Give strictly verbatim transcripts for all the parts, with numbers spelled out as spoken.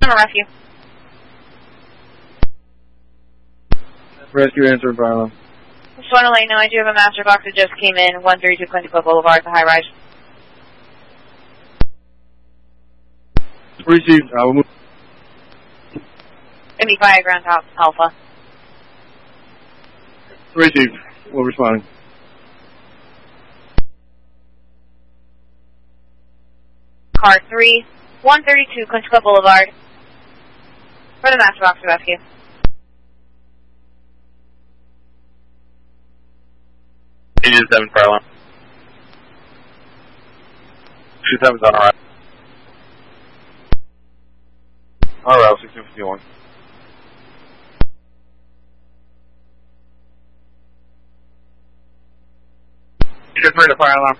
I'm a rescue. Rescue answer, Barlow. Just want to let you know I do have a master box that just came in, one thirty-two Quincy Club Boulevard, the high rise. Received. I will move. Gonna be fire ground top, Alpha. Received. We'll respond. Car three, one thirty-two Quincy Club Boulevard. For the master box rescue. Eight seven fire alarm. Two seven's on our R L sixteen fifty-one. Just ready to fire alarm.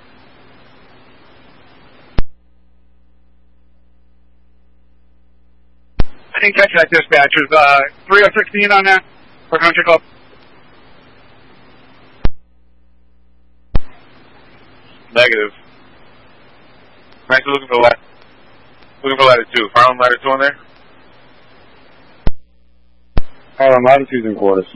I didn't catch that, dispatchers. Uh, three oh sixteen on that for Country Club. Negative. Max, looking for ladder. Looking for ladder two. Fire alarm ladder two on there? Fire alarm latitudes and quarters.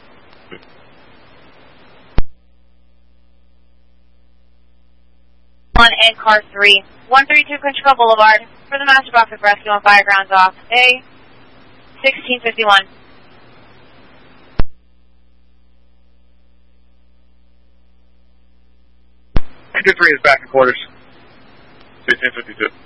On and car three, one thirty-two Quincy Club Boulevard. For the master box of rescue on fire grounds off. A sixteen fifty-one. Two three is back in quarters. sixteen fifty-two.